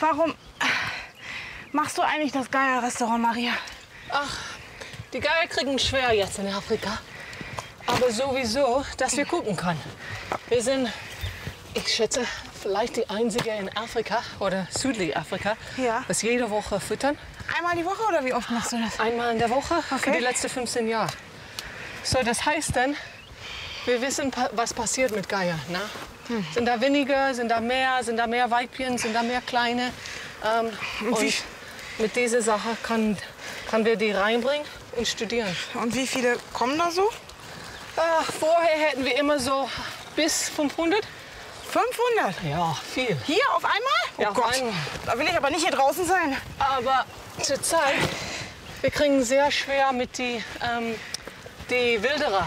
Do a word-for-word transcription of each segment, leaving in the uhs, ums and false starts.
Warum machst du eigentlich das Geier-Restaurant, Maria? Ach, die Geier kriegen es schwer jetzt in Afrika. Aber sowieso, dass wir gucken können. Wir sind, ich schätze, vielleicht die einzige in Afrika oder südlich Afrika, Ja. das jede Woche füttern. Einmal die Woche oder wie oft machst du das? Einmal in der Woche für Okay. die letzten fünfzehn Jahre. So, das heißt dann, wir wissen, pa- was passiert mit Geier. Ne? Hm. Sind da weniger, sind da mehr, sind da mehr Weibchen, sind da mehr kleine? Ähm, und wie- mit dieser Sache kann, kann wir die reinbringen und studieren. Und wie viele kommen da so? Ach, vorher hätten wir immer so bis fünfhundert. fünfhundert? Ja, viel. Hier auf einmal? Oh Ja, auf Gott, einmal. da will ich aber nicht hier draußen sein. Aber zur Zeit, wir kriegen sehr schwer mit die, ähm, die Wilderer.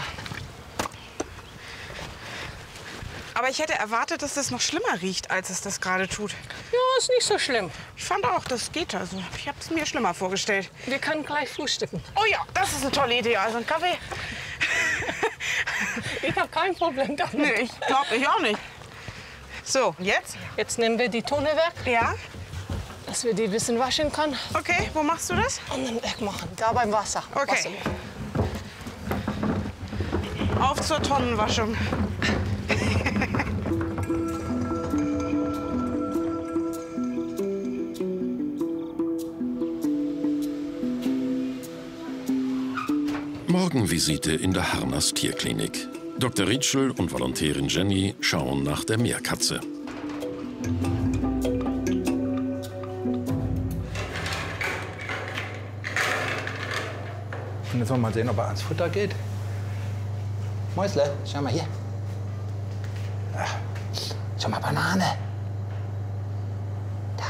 Aber ich hätte erwartet, dass das noch schlimmer riecht, als es das gerade tut. Ja, ist nicht so schlimm. Ich fand auch, das geht also. Ich habe es mir schlimmer vorgestellt. Wir können gleich frühstücken. Oh ja, das ist eine tolle Idee. Also ein Kaffee? Ich habe kein Problem damit. Nee, ich glaube, ich auch nicht. So, jetzt? Jetzt nehmen wir die Tonne weg, Ja? dass wir die ein bisschen waschen können. Okay, wo machst du das? Und dann wegmachen, da beim Wasser. Okay. Wasser. Auf zur Tonnenwaschung. Morgenvisite in der Harnas Tierklinik. Doktor Rietschel und Volontärin Jenny schauen nach der Meerkatze. Und jetzt wollen wir mal sehen, ob er ans Futter geht. Mäusle, schau mal hier. Ah, schau mal, Banane. Da.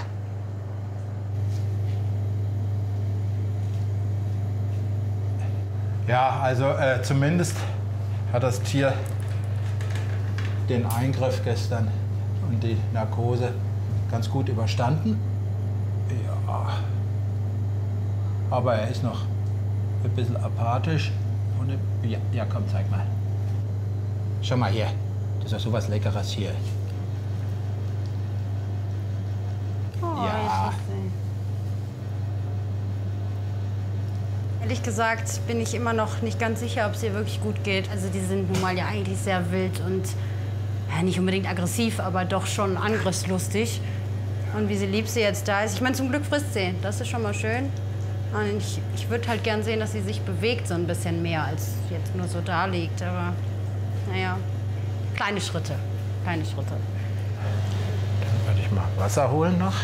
Ja, also äh, zumindest hat das Tier den Eingriff gestern und die Narkose ganz gut überstanden. Ja. Aber er ist noch ein bisschen apathisch. Und ja, ja, komm, zeig mal. Schau mal hier. Das ist doch sowas Leckeres hier. Ja. Ehrlich gesagt bin ich immer noch nicht ganz sicher, ob es ihr wirklich gut geht. Also die sind nun mal ja eigentlich sehr wild und ja, nicht unbedingt aggressiv, aber doch schon angriffslustig. Und wie sie lieb sie jetzt da ist. Ich meine, zum Glück frisst sie. Das ist schon mal schön. Und ich, ich würde halt gern sehen, dass sie sich bewegt so ein bisschen mehr, als jetzt nur so da liegt. Aber naja, kleine Schritte. Kleine Schritte. Dann würde ich mal Wasser holen noch.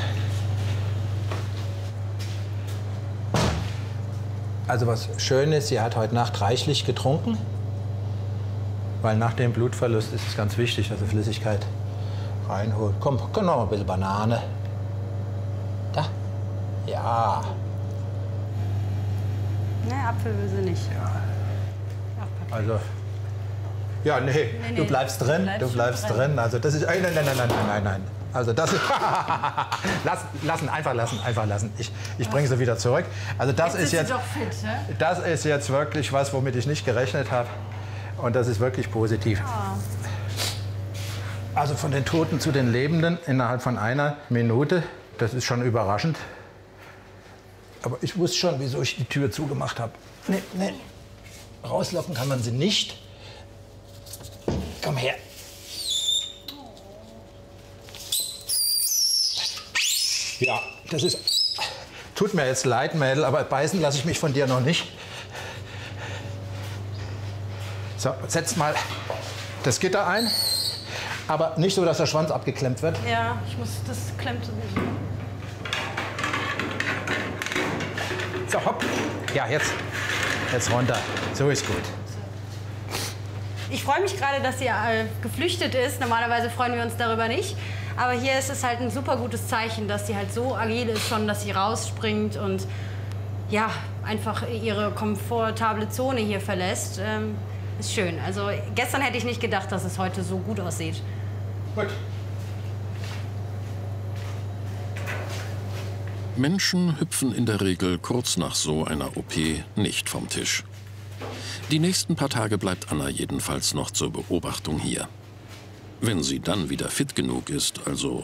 Also was schön ist, sie hat heute Nacht reichlich getrunken. Weil nach dem Blutverlust ist es ganz wichtig, dass sie Flüssigkeit reinholt. Komm, komm noch ein bisschen Banane. Da. Ja. Ne, Apfel will sie nicht. Ja. Ach, Also. Ja, nee, Nee, nee, du bleibst drin, bleibst du schon bleibst drin. drin. Also das ist, nein, nein, nein, nein, nein, nein, nein. Also das ist, Lass, lassen, einfach lassen, einfach lassen. Ich, ich bringe sie wieder zurück. Also das Jetzt ist sind jetzt, sie doch fit, ne? das ist jetzt wirklich was, womit ich nicht gerechnet habe. Und das ist wirklich positiv. Also von den Toten zu den Lebenden innerhalb von einer Minute, das ist schon überraschend. Aber ich wusste schon, wieso ich die Tür zugemacht habe. Nee, nee. Rauslocken kann man sie nicht. Komm her. Ja, das ist. Tut mir jetzt leid, Mädel, aber beißen lasse ich mich von dir noch nicht. So, setz mal das Gitter ein. Aber nicht so, dass der Schwanz abgeklemmt wird. Ja, ich muss, das klemmt sowieso. So, hopp. Ja, jetzt. Jetzt runter. So ist gut. Ich freue mich gerade, dass sie äh, geflüchtet ist. Normalerweise freuen wir uns darüber nicht. Aber hier ist es halt ein super gutes Zeichen, dass sie halt so agil ist schon, dass sie rausspringt und ja, einfach ihre komfortable Zone hier verlässt. Ähm, ist schön. Also gestern hätte ich nicht gedacht, dass es heute so gut aussieht. Gut. Menschen hüpfen in der Regel kurz nach so einer O P nicht vom Tisch. Die nächsten paar Tage bleibt Anna jedenfalls noch zur Beobachtung hier. Wenn sie dann wieder fit genug ist, also